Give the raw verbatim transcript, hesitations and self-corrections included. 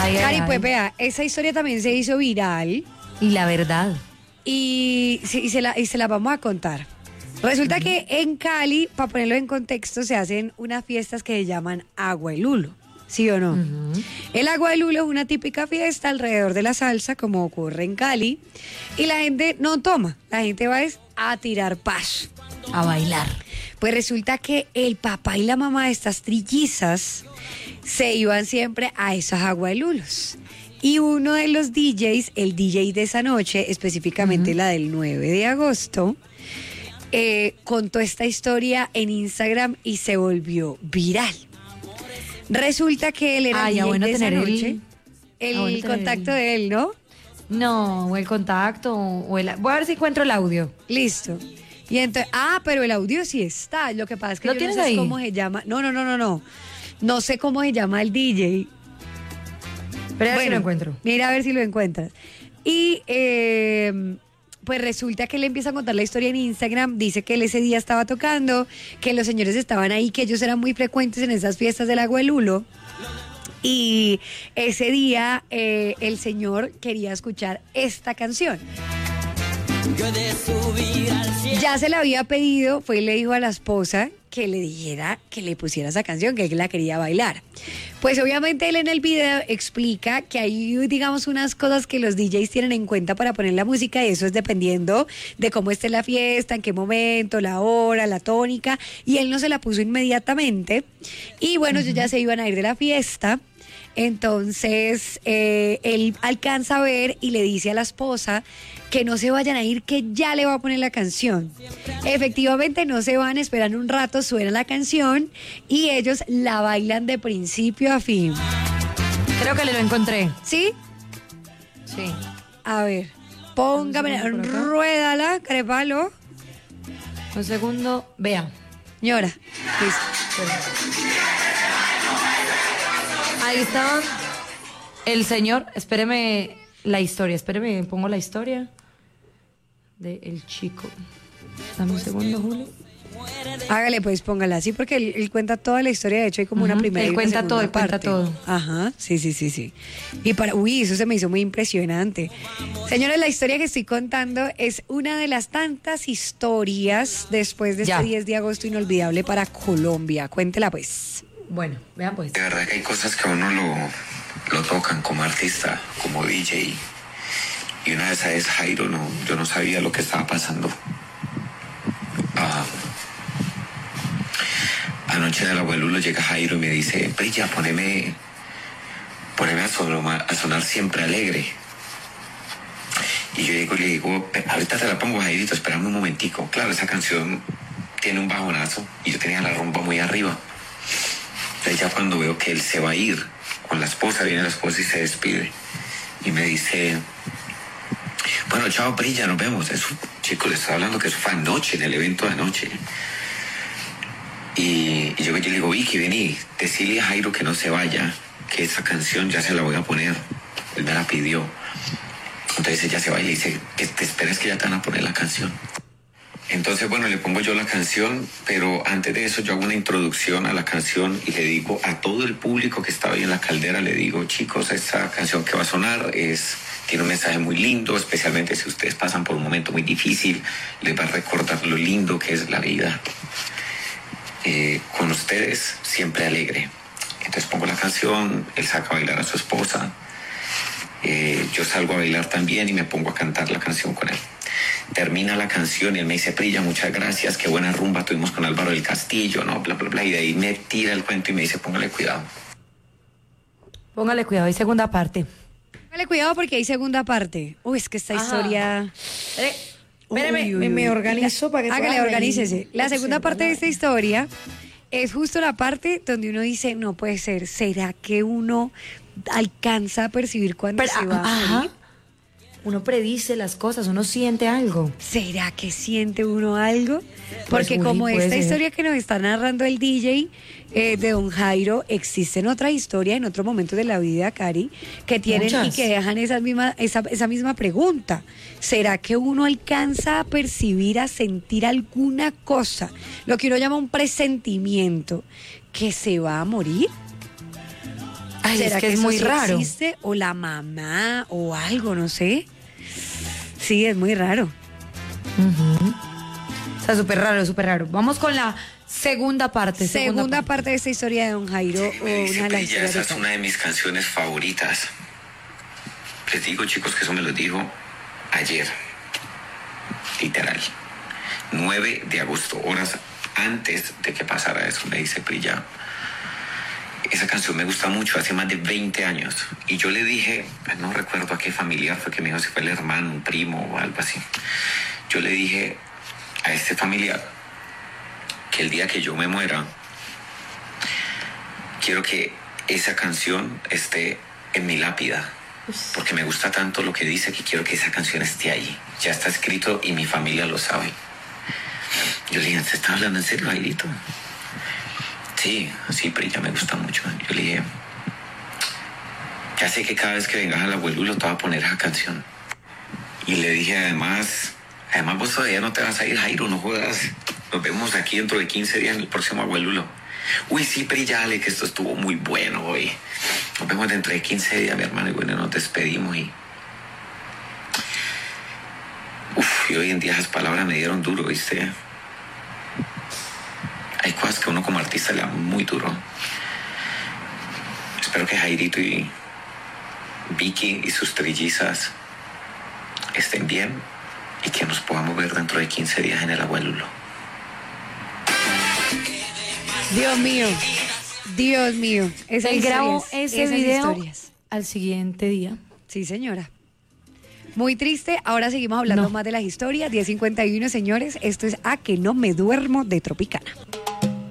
Ay, ay, Cari, ay. pues vea, esa historia también se hizo viral Y la verdad. y, sí, y, se, la, y se la vamos a contar. Resulta uh-huh. que en Cali, para ponerlo en contexto, se hacen unas fiestas que se llaman Agua de Lulo, ¿sí o no? Uh-huh. El Agua de Lulo es una típica fiesta alrededor de la salsa, como ocurre en Cali, y la gente no toma, la gente va a tirar paso. A bailar. Pues resulta que el papá y la mamá de estas trillizas se iban siempre a esos Agua de Lulos. Y uno de los D Js, el D J de esa noche, específicamente uh-huh. la del nueve de agosto, Eh, contó esta historia en Instagram y se volvió viral. Resulta que él era ah, D J bueno de esa tener noche. El, el ah, bueno contacto el... de él, ¿no? No, o el contacto, o el... Voy a ver si encuentro el audio. Listo. Y entonces, ah, pero el audio sí está. Lo que pasa es que ¿Lo yo tienes no sé ahí? cómo se llama. No, no, no, no, no. No sé cómo se llama el D J. Pero a ver bueno, si lo encuentro. Mira a ver si lo encuentras. Y eh, pues resulta que él empieza a contar la historia en Instagram, dice que él ese día estaba tocando, que los señores estaban ahí, que ellos eran muy frecuentes en esas fiestas del Agua de Lulo. Y ese día eh, el señor quería escuchar esta canción. Ya se la había pedido, fue y le dijo a la esposa que le dijera que le pusiera esa canción, que él la quería bailar. Pues obviamente él en el video explica que hay, digamos, unas cosas que los D Js tienen en cuenta para poner la música, y eso es dependiendo de cómo esté la fiesta, en qué momento, la hora, la tónica, y él no se la puso inmediatamente. Y bueno, uh-huh. ellos ya se iban a ir de la fiesta. Entonces eh, él alcanza a ver y le dice a la esposa que no se vayan a ir, que ya le va a poner la canción. Efectivamente no se van, esperan un rato, suena la canción y ellos la bailan de principio a fin. Creo que le lo encontré. ¿Sí? Sí. A ver, póngame, ruédala, crepalo. Un segundo, vea. Señora, listo. Ahí está el señor, espéreme la historia, espéreme, pongo la historia de el chico. Dame un segundo, Julio. Hágale, pues póngala así, porque él, él cuenta toda la historia. De hecho hay como uh-huh. una primera él y una cuenta todo, él parte. cuenta todo. Ajá, sí, sí, sí, sí. Y para, uy, eso se me hizo muy impresionante. Señores, la historia que estoy contando es una de las tantas historias después de ya. este diez de agosto inolvidable para Colombia. Cuéntela, pues. Bueno, vean pues. De verdad que hay cosas que a uno lo, lo tocan como artista, como D J. Y una de esas es Jairo, no, yo no sabía lo que estaba pasando. Ah, anoche del Agua de Lulo llega Jairo y me dice, Brilla, poneme, poneme a, sonar, a sonar Siempre Alegre. Y yo digo, le digo, ahorita te la pongo, Jairito, espérame un momentico. Claro, esa canción tiene un bajonazo y yo tenía la rumba muy arriba. Entonces ya cuando veo que él se va a ir con la esposa, viene la esposa y se despide. Y me dice, bueno, chao, Brilla, nos vemos. Eso, chicos, les estoy hablando que eso fue anoche, en el evento de anoche. Y, y yo, yo le digo, Vicky, vení, decirle a Jairo que no se vaya, que esa canción ya se la voy a poner. Él me la pidió. Entonces ella se va y le dice, que te esperes que ya te van a poner la canción. Entonces, bueno, le pongo yo la canción, pero antes de eso yo hago una introducción a la canción y le digo a todo el público que estaba ahí en la caldera, le digo, chicos, esta canción que va a sonar es, tiene un mensaje muy lindo, especialmente si ustedes pasan por un momento muy difícil, les va a recordar lo lindo que es la vida. Eh, con ustedes, Siempre Alegre. Entonces pongo la canción, él saca a bailar a su esposa, eh, yo salgo a bailar también y me pongo a cantar la canción con él. Termina la canción y él me dice, Prilla, muchas gracias, qué buena rumba tuvimos con Álvaro del Castillo, no, bla, bla, bla, y de ahí me tira el cuento y me dice, póngale cuidado. Póngale cuidado, hay segunda parte. Póngale cuidado porque hay segunda parte. Uy, es que esta Ajá. historia... Eh, espéreme, uy, uy, me, uy. me organizo para que... Hágale, organícese. La segunda parte de esta historia es justo la parte donde uno dice, no puede ser, ¿será que uno alcanza a percibir cuando Pero, se va a morir? Uno predice las cosas, uno siente algo. ¿Será que siente uno algo? Porque pues, como uy, esta ser. historia que nos está narrando el D J eh, de don Jairo, existen otras historias en otros momentos de la vida, Cari, que tienen Muchas. y que dejan esa misma, esa, esa misma pregunta. ¿Será que uno alcanza a percibir, a sentir alguna cosa, lo que uno llama un presentimiento, que se va a morir? Ay, ¿Será es que, es eso muy sí raro. existe? O la mamá o algo, no sé. Sí, es muy raro. Ujú. O sea, súper raro, súper raro. Vamos con la segunda parte. Segunda, Segunda, parte de esta historia de Don Jairo, Sí, o me dice, una de las Prilla, historias esa de es Cali. una de mis canciones favoritas. Les digo, chicos, que eso me lo dijo ayer. Literal. nueve de agosto, horas antes de que pasara eso, me dice Prilla. Esa canción me gusta mucho, hace más de veinte años. Y yo le dije, no recuerdo a qué familiar fue que me dijo, si fue el hermano, un primo o algo así. Yo le dije a este familiar que el día que yo me muera, quiero que esa canción esté en mi lápida. Porque me gusta tanto lo que dice que quiero que esa canción esté ahí. Ya está escrito y mi familia lo sabe. Yo le dije, ¿te estás hablando en serio, Jairito? Sí, sí, pero ya me gusta mucho. Yo le dije, ya sé que cada vez que vengas al abuelulo te voy a poner esa canción. Y le dije, además, además vos todavía no te vas a ir, Jairo, no jodas. Nos vemos aquí dentro de quince días en el próximo abuelulo. Uy, sí, pero ya, Ale, que esto estuvo muy bueno hoy. Nos vemos dentro de quince días, mi hermano, y bueno, nos despedimos y... Uf, y hoy en día esas palabras me dieron duro, ¿viste? Hay cosas que uno como artista le da muy duro. Espero que Jairito y Vicky y sus trillizas estén bien y que nos podamos ver dentro de quince días en el abuelulo. Dios mío, Dios mío. Esas Él grabó historias, ese esas video historias. al siguiente día. Sí, señora. Muy triste. Ahora seguimos hablando No. más de las historias. diez cincuenta y uno, señores. Esto es A Que No Me Duermo de Tropicana.